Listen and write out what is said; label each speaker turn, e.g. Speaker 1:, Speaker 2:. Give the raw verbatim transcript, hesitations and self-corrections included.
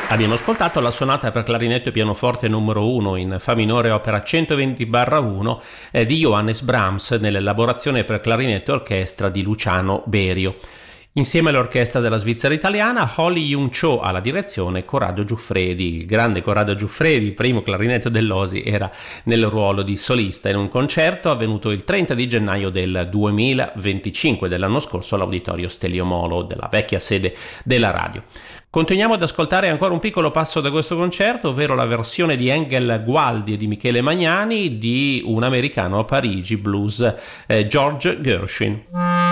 Speaker 1: Abbiamo ascoltato la sonata per clarinetto e pianoforte numero uno in Fa minore opera centoventi barra uno eh, di Johannes Brahms nell'elaborazione per clarinetto e orchestra di Luciano Berio. Insieme all'orchestra della Svizzera italiana, Holly Jung-cho alla direzione, Corrado Giuffredi. Il grande Corrado Giuffredi, primo clarinetto dell'O S I, era nel ruolo di solista in un concerto avvenuto il trenta di gennaio del duemilaventicinque dell'anno scorso all'Auditorio Stelio Molo della vecchia sede della radio. Continuiamo ad ascoltare ancora un piccolo passo da questo concerto, ovvero la versione di Engel Gualdi e di Michele Magnani di Un americano a Parigi blues, eh, George Gershwin.